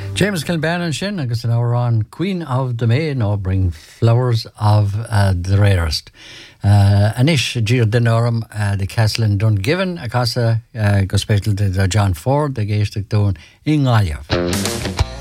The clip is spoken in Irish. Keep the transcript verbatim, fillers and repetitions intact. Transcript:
James Kilbannon sin agus an ára an Queen of the May nó bring flowers of uh, the rarest. Uh, Anish Gir Denorum uh, the Castlin Dungiven a casa uh, go special to John Ford the geistig doon in Galia.